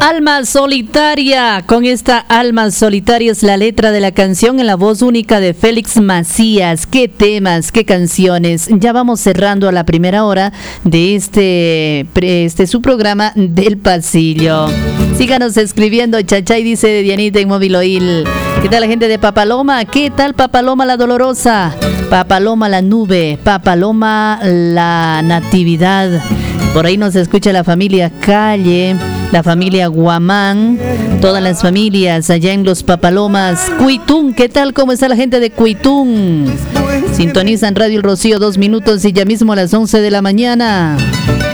Alma Solitaria. Con esta Alma Solitaria es la letra de la canción en la voz única de Félix Macías. Qué temas, qué canciones. Ya vamos cerrando a la primera hora de este su programa del pasillo. Síganos escribiendo. Chachay dice de Dianita en Móvil Oil. ¿Qué tal la gente de Papaloma? ¿Qué tal Papaloma la Dolorosa? Papaloma la Nube. Papaloma la Natividad. Por ahí nos escucha la familia Calle, la familia Guamán, todas las familias allá en Los Papalomas. Cuitún, ¿qué tal? ¿Cómo está la gente de Cuitún? Sintonizan Radio El Rocío 2 minutos y ya mismo a las 11 de la mañana.